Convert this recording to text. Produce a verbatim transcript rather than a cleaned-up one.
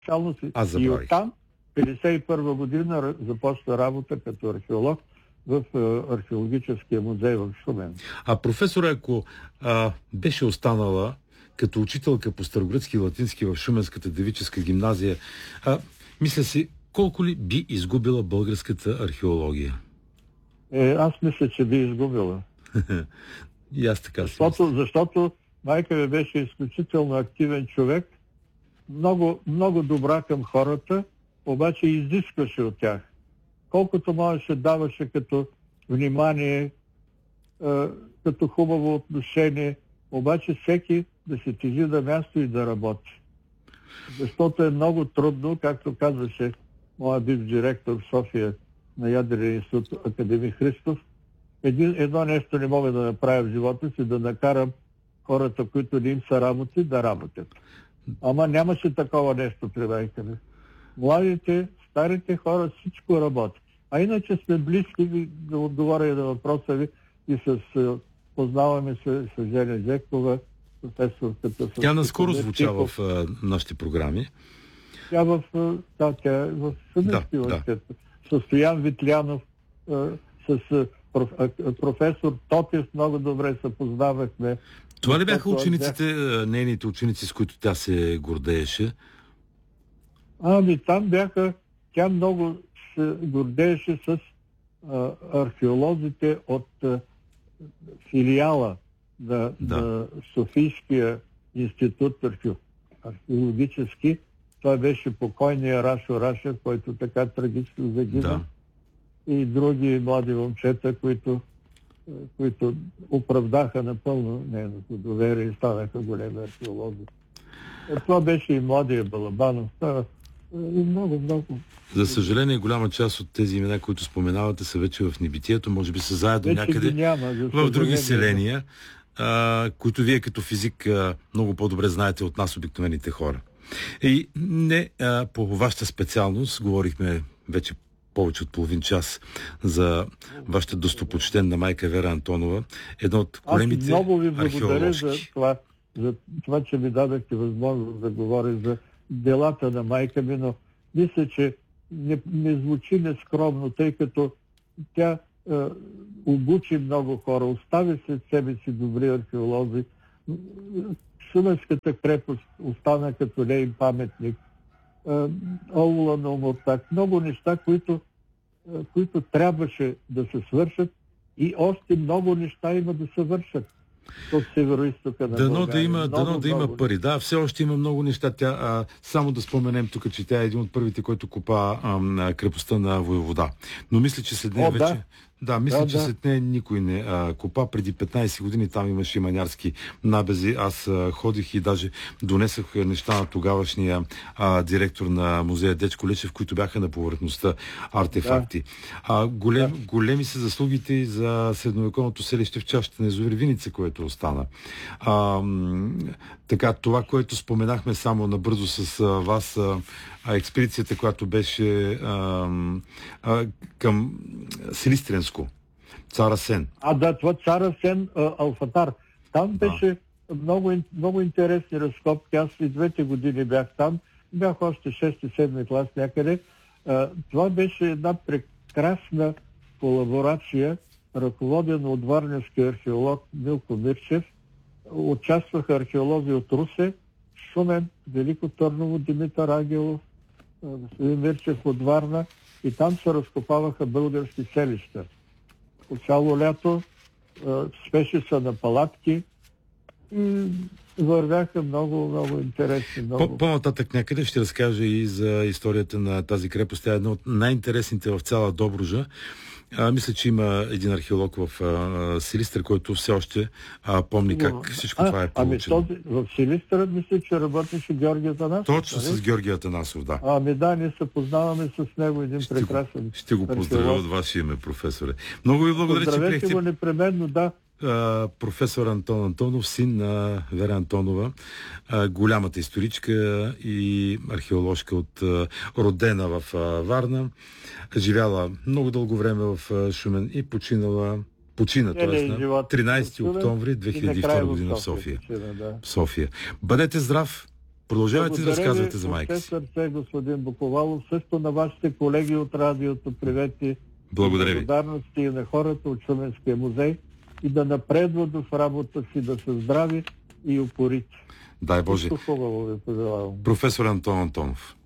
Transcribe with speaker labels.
Speaker 1: специалност.
Speaker 2: Аз
Speaker 1: И
Speaker 2: забравих.
Speaker 1: оттам, петдесет и първа година, започна работа като археолог в археологическия музей в Шумен.
Speaker 2: А професора, ако а, беше останала като учителка по старогръцки и латински в Шуменската девическа гимназия, а, мисля си, колко ли би изгубила българската археология?
Speaker 1: Е, аз мисля, че би изгубила.
Speaker 2: И аз така
Speaker 1: защото, защото майка ми беше изключително активен човек, много, много добра към хората, обаче изискваше от тях. Колкото можеше, даваше като внимание, като хубаво отношение, обаче всеки да се тежи на място и да работи. Защото е много трудно, както казваше моят бивш директор в София на Ядрения институт Академик Христов, Един, едно нещо не мога да направя в живота си, да накарам хората, които не им са работи, да работят. Ама нямаше такова нещо при майка ми. Младите, старите хора, всичко работи. А иначе сме близки, да отговоря и на въпроса ви, и с познаваме се с Женя Жекова, професорката.
Speaker 2: Тя наскоро звуча в а, нашите програми.
Speaker 1: Тя в, да, тя е в Шуменски университет. Да, да. С Стоян Витлянов, с професор Тотев много добре се познавахме.
Speaker 2: Това ли бяха учениците, нейните ученици, с които тя се гордееше?
Speaker 1: Ами там бяха, тя много се гордееше с а, археолозите от а, филиала на, да. на Софийския институт архе... археологически. Това беше покойния Рашо Рашев, който така трагично загина. Да. И други млади момчета, които, които оправдаха напълно нейното доверие и станаха големи археолози. Това беше и младия Балабанов. Това и много, много.
Speaker 2: За съжаление, голяма част от тези имена, които споменавате, са вече в небитието, може би са заедно вече някъде няма, в други селения, а, които вие като физик а, много по-добре знаете от нас, обикновените хора. И не а, по вашата специалност, говорихме вече повече от половин час за вашата достопочтенна майка Вера Антонова. Едно от големите археолозки. Аз много ви благодаря
Speaker 1: за това, за това, че ми дадахте възможност да говоря за делата на майка ми, но мисля, че не, не звучи нескромно, тъй като тя е, обучи много хора, остави след себе си добри археолози. Шуменската крепост остана като нейн паметник. Аула на Омуртаг. Много неща, които, които трябваше да се свършат и още много неща има да се вършат от североизтока на
Speaker 2: дано
Speaker 1: България.
Speaker 2: Да има,
Speaker 1: много,
Speaker 2: дано да има
Speaker 1: много.
Speaker 2: пари. Да, все още има много неща. Тя, а, само да споменем тук, че тя е един от първите, който копа а, крепостта на Войвода. Но мисля, че след нея
Speaker 1: О,
Speaker 2: вече...
Speaker 1: Да.
Speaker 2: Да, мисля,
Speaker 1: да,
Speaker 2: че
Speaker 1: да.
Speaker 2: след нея никой не а, копа. Преди петнайсет години там имаше манярски набези. Аз а, ходих и даже донесах неща на тогавашния а, директор на музея Дечко Лечев, които бяха на повърхността артефакти. Да. А, голем, да. Големи са заслугите и за средновековното селище в чашата на язовир Виница, което остана. А, така, това, което споменахме само набързо с а, вас, а, а експедицията, която беше а, а, към Силистренско, Цар Асен.
Speaker 1: А, да, това Цар Асен, а, Алфатар. Там
Speaker 2: да.
Speaker 1: беше много, много интересни разкопки. Аз и двете години бях там. Бях още шести-седми клас някъде. А, това беше една прекрасна колаборация, ръководена от варненски археолог Милко Мирчев. Участваха археолози от Русе, Шумен, Велико Търново, Димитър Ангелов, господин Мирчев от Варна, и там се разкопаваха български селища. По цяло лято спеше са на палатки и вървяха много, много интересни. Много...
Speaker 2: По-нататък някъде ще разкажа и за историята на тази крепост. Тя е една от най-интересните в цяла Добруджа. А, мисля, че има един археолог в а, Силистър, който все още а, помни как всичко а, това е получено.
Speaker 1: Ами този, в Силистър мисля, че работеше Георги Атанасов.
Speaker 2: Точно с Георги Атанасов, да.
Speaker 1: Ами да, ние се познаваме с него, един ще прекрасен
Speaker 2: го, Ще го поздравя от ваше име, професоре. Много ви благодаря, че приехте.
Speaker 1: Поздравете го непременно, да.
Speaker 2: Професор Антон Антонов, син на Вера Антонова, голямата историчка и археоложка от родена в Варна, живяла много дълго време в Шумен и починала почина, т.е. на тринайсети октомври две хиляди и втора година в София.
Speaker 1: Почина, да.
Speaker 2: София. Бъдете здрав! Продължавайте да разказвате за майка си.
Speaker 1: Сърце, господин Буковалов, също на вашите колеги от радиото, привети.
Speaker 2: Благодаря ви.
Speaker 1: Благодарности и на хората от Шуменския музей и да напредват в работа си, да са здрави и упорити.
Speaker 2: Дай Боже.
Speaker 1: Хубаво ви пожелавам.
Speaker 2: Професор Антон Антонов.